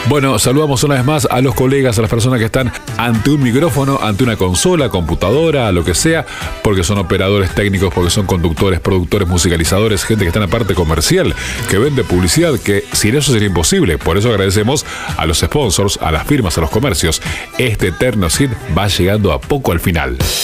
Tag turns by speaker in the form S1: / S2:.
S1: Bueno, saludamos una vez más a los colegas, a las personas que están ante un micrófono, ante una consola, computadora, lo que sea, porque son operadores técnicos, porque son conductores, productores, musicalizadores, gente que está en la parte comercial, que vende publicidad, que sin eso sería imposible. Por eso agradecemos a los sponsors, a las firmas, a los comercios. Este eterno hit va llegando a poco al final.